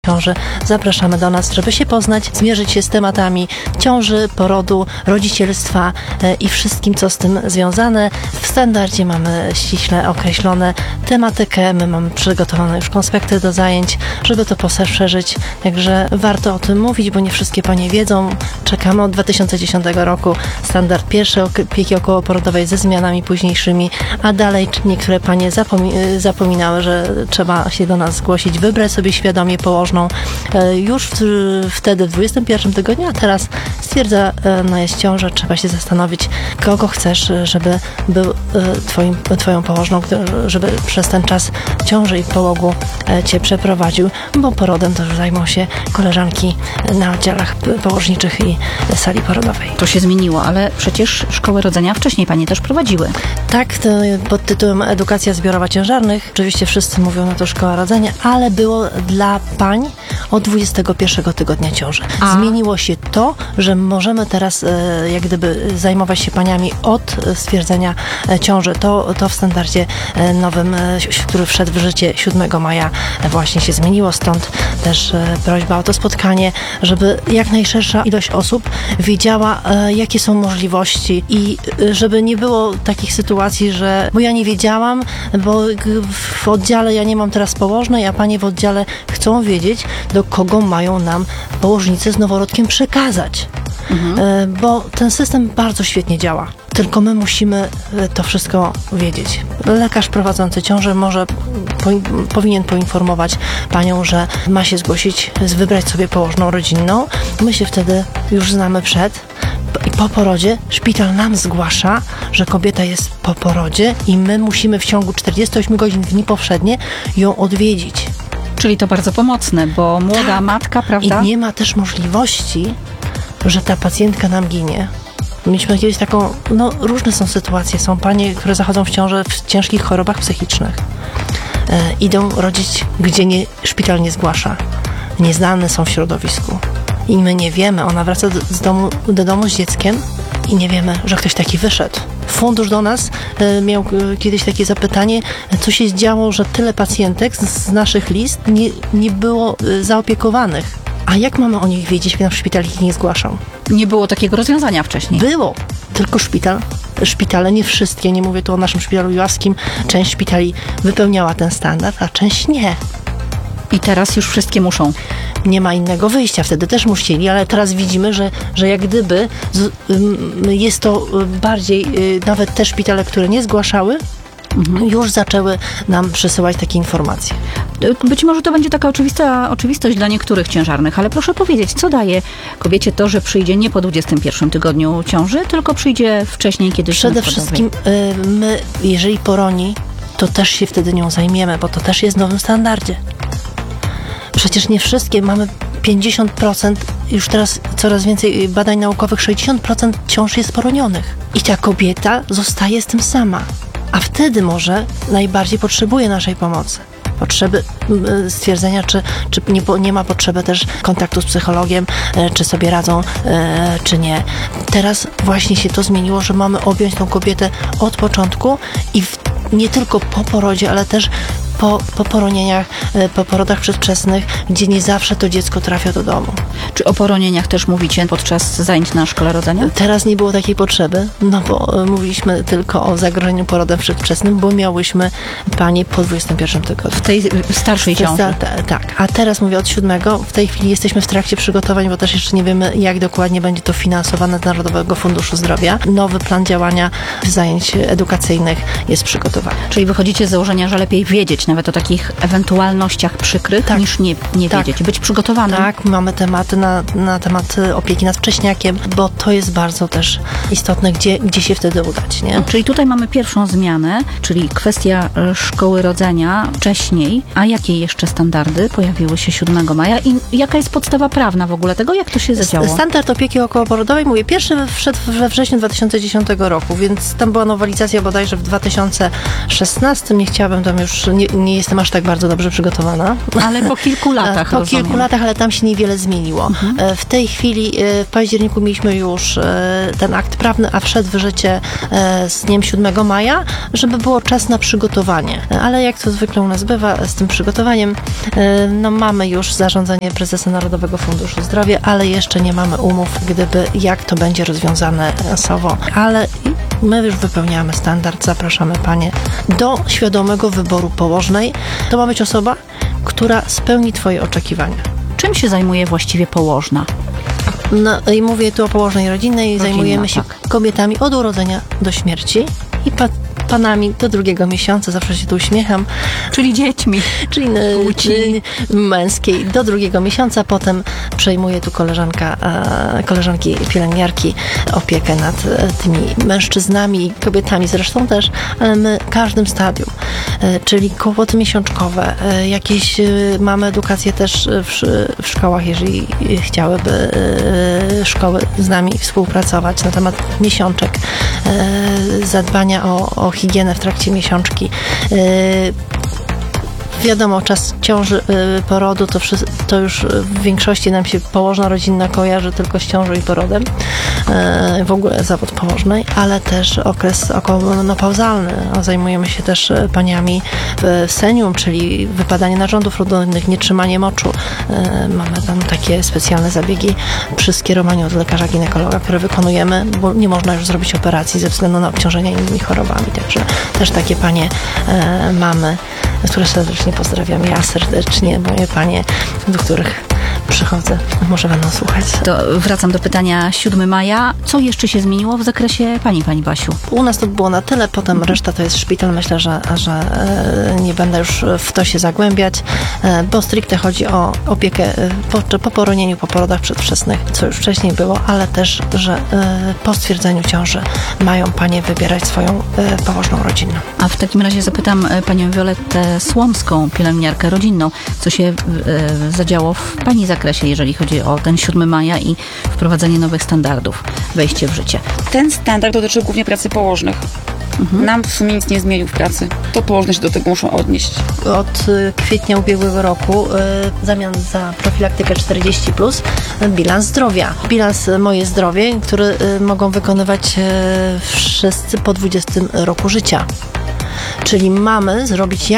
ciąży, zapraszamy do nas, żeby się poznać, zmierzyć się z tematami ciąży, porodu, rodzicielstwa i wszystkim, co z tym związane. W standardzie mamy ściśle określone tematykę, my mamy przygotowane już konspekty do zajęć, żeby to poszerzyć, także warto o tym mówić, bo nie wszystkie panie wiedzą. Czekamy od 2010 roku, standard pierwszej opieki okołoporodowej ze zmianami późniejszymi, a dalej niektóre panie zapominały, że trzeba się do nas zgłosić, wybrać sobie świadomie położną. Już wtedy, w 21 tygodniu, a teraz stwierdzona jest ciąża, trzeba się zastanowić, kogo chcesz, żeby był twoją położną, żeby przez ten czas ciąży i połogu cię przeprowadził, bo porodem to już zajmą się koleżanki na oddziałach położniczych i sali porodowej. To się zmieniło, ale przecież szkoły rodzenia wcześniej panie też prowadziły. Tak, to pod tytułem Edukacja zbiorowa ciężarnych. Oczywiście wszyscy mówią na to szkoła rodzenia, ale było dla pań od 21 tygodnia ciąży. Zmieniło się to, że możemy teraz jak gdyby zajmować się paniami od stwierdzenia ciąży. To w standardzie nowym, który wszedł w życie 7 maja właśnie się zmieniło, stąd też prośba o to spotkanie, żeby jak najszersza ilość osób wiedziała, jakie są możliwości i żeby nie było takich sytuacji, że bo ja nie wiedziałam, bo w oddziale ja nie mam teraz położnej, a panie w oddziale chcą wiedzieć, do kogo mają nam położnicy z noworodkiem przekazać. Bo ten system bardzo świetnie działa. Tylko my musimy to wszystko wiedzieć. Lekarz prowadzący ciążę powinien poinformować panią, że ma się zgłosić, wybrać sobie położną rodzinną. My się wtedy już znamy i po porodzie szpital nam zgłasza, że kobieta jest po porodzie i my musimy w ciągu 48 godzin w dni powszednie ją odwiedzić. Czyli to bardzo pomocne, bo młoda matka, prawda? I nie ma też możliwości, że ta pacjentka nam ginie. Mieliśmy kiedyś taką, różne są sytuacje. Są panie, które zachodzą w ciążę w ciężkich chorobach psychicznych. Idą rodzić, gdzie szpital nie zgłasza. Nieznane są w środowisku. I my nie wiemy. Ona wraca do domu z dzieckiem i nie wiemy, że ktoś taki wyszedł. Fundusz do nas miał kiedyś takie zapytanie, co się działo, że tyle pacjentek z naszych list nie było zaopiekowanych. A jak mamy o nich wiedzieć, jak nam szpital ich nie zgłaszał? Nie było takiego rozwiązania wcześniej. Było, tylko szpitale, nie wszystkie, nie mówię tu o naszym szpitalu jławskim, część szpitali wypełniała ten standard, a część nie. I teraz już wszystkie muszą. Nie ma innego wyjścia, wtedy też musieli, ale teraz widzimy, że jak gdyby jest to bardziej, nawet te szpitale, które nie zgłaszały, już zaczęły nam przesyłać takie informacje. Być może to będzie taka oczywistość dla niektórych ciężarnych, ale proszę powiedzieć, co daje kobiecie to, że przyjdzie nie po 21 tygodniu ciąży, tylko przyjdzie wcześniej, kiedy przede wszystkim my, jeżeli poroni, to też się wtedy nią zajmiemy, bo to też jest w nowym standardzie. Przecież nie wszystkie, mamy 50%, już teraz coraz więcej badań naukowych, 60% ciąż jest poronionych. I ta kobieta zostaje z tym sama. A wtedy może najbardziej potrzebuje naszej pomocy. Potrzeby stwierdzenia, czy nie ma potrzeby też kontaktu z psychologiem, czy sobie radzą, czy nie. Teraz właśnie się to zmieniło, że mamy objąć tą kobietę od początku i nie tylko po porodzie, ale też po poronieniach, po porodach przedwczesnych, gdzie nie zawsze to dziecko trafia do domu. Czy o poronieniach też mówicie podczas zajęć na szkole rodzenia? Teraz nie było takiej potrzeby, bo mówiliśmy tylko o zagrożeniu porodem przedwczesnym, bo miałyśmy panie po 21 tygodniu. W tej starszej ciąży? Tak, a teraz mówię od 7. W tej chwili jesteśmy w trakcie przygotowań, bo też jeszcze nie wiemy, jak dokładnie będzie to finansowane z Narodowego Funduszu Zdrowia. Nowy plan działania zajęć edukacyjnych jest przygotowany. Czyli wychodzicie z założenia, że lepiej wiedzieć nawet o takich ewentualnościach przykrych, niż nie wiedzieć, być przygotowanym. Tak, mamy tematy na temat opieki nad wcześniakiem, bo to jest bardzo też istotne, gdzie się wtedy udać, nie? Czyli tutaj mamy pierwszą zmianę, czyli kwestia szkoły rodzenia wcześniej, a jakie jeszcze standardy pojawiły się 7 maja i jaka jest podstawa prawna w ogóle tego, jak to się zadziało? Standard opieki okołoporodowej, pierwszy wszedł we wrześniu 2010 roku, więc tam była nowelizacja bodajże w 2016, nie chciałabym tam już nie jestem aż tak bardzo dobrze przygotowana. Ale po kilku latach, Po rozumiem. kilku latach, ale tam się niewiele zmieniło. W tej chwili, w październiku mieliśmy już ten akt prawny, a wszedł w życie z dniem 7 maja, żeby było czas na przygotowanie. Ale jak to zwykle u nas bywa z tym przygotowaniem, no mamy już zarządzenie prezesa Narodowego Funduszu Zdrowia, ale jeszcze nie mamy umów, jak to będzie rozwiązane finansowo. Ale my już wypełniamy standard, zapraszamy panie do świadomego wyboru położnej. To ma być osoba, która spełni twoje oczekiwania. Czym się zajmuje właściwie położna? No i mówię tu o położnej rodzinnej. Zajmujemy się kobietami od urodzenia do śmierci i panami do 2 miesiąca, zawsze się tu uśmiecham. Czyli dziećmi. Czyli płci męskiej do 2 miesiąca, potem przejmuje tu koleżanki pielęgniarki opiekę nad tymi mężczyznami i kobietami zresztą też, ale my każdym stadium, czyli kłopoty miesiączkowe, jakieś mamy edukację też w szkołach, jeżeli chciałyby szkoły z nami współpracować na temat miesiączek, zadbania o higienę w trakcie miesiączki. Wiadomo, czas ciąży, porodu, to już w większości nam się położna rodzinna kojarzy tylko z ciążą i porodem, w ogóle zawód położnej, ale też okres okołomenopauzalny. Zajmujemy się też paniami w senium, czyli wypadanie narządów rodzinnych, nietrzymanie moczu. Mamy tam takie specjalne zabiegi przy skierowaniu od lekarza ginekologa, które wykonujemy, bo nie można już zrobić operacji ze względu na obciążenia innymi chorobami. Także też takie panie mamy, które serdecznie pozdrawiam. Ja serdecznie, moje panie, do których przychodzę, może będą słuchać. To wracam do pytania 7 maja. Co jeszcze się zmieniło w zakresie pani Basiu? U nas to było na tyle, potem reszta to jest szpital. Myślę, że nie będę już w to się zagłębiać, bo stricte chodzi o opiekę po poronieniu, po porodach przedwczesnych, co już wcześniej było, ale też, że po stwierdzeniu ciąży mają panie wybierać swoją położną rodzinną. A w takim razie zapytam panią Violettę Słomską, pielęgniarkę rodzinną, co się zadziało w pani zakresie, jeżeli chodzi o ten 7 maja i wprowadzenie nowych standardów, wejście w życie. Ten standard dotyczy głównie pracy położnych. Nam w sumie nic nie zmienił w pracy. To położne się do tego muszą odnieść. Od kwietnia ubiegłego roku w zamian za profilaktykę 40+, bilans zdrowia. Bilans Moje Zdrowie, który mogą wykonywać wszyscy po 20 roku życia. Czyli mamy zrobić